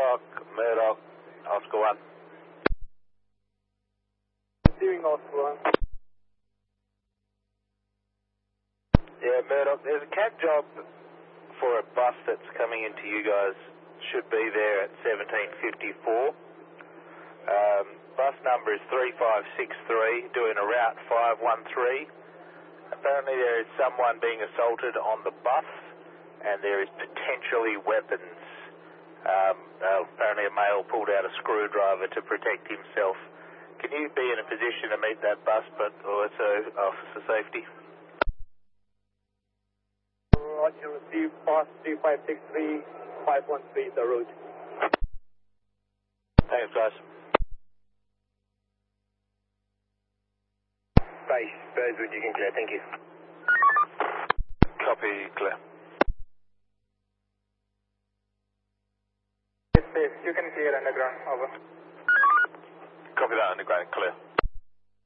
Murdoch, Oscar 1. Receiving Oscar 1. Yeah, Murdoch, there's a CAT job for a bus that's coming into you guys. Should be there at 1754. Bus number is 3563, doing a route 513. Apparently there is someone being assaulted on the bus, and there is potentially weapons. Apparently a male pulled out a screwdriver to protect himself. Can you be in a position to meet that bus, but also officer safety? Roger, receive pass 3563, 513 the route. Thanks, guys. Base, Birdwood, you can clear, thank you. Copy, clear. Yes, safe. You can clear underground, over. Copy that, underground, clear.